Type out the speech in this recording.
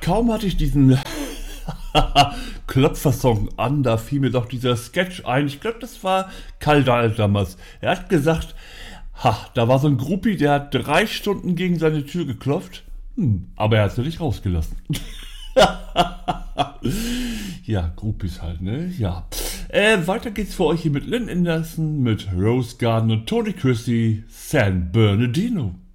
kaum hatte ich diesen Klopfer-Song an, da fiel mir doch dieser Sketch ein. Ich glaube, das war Karl Dahl damals. Er hat gesagt, da war so ein Groupie, der hat 3 Stunden gegen seine Tür geklopft, aber er hat sie nicht rausgelassen. Ja, Groupies halt, ne? Ja. Weiter geht's für euch hier mit Lynn Anderson, mit Rose Garden und Tony Christie, San Bernardino.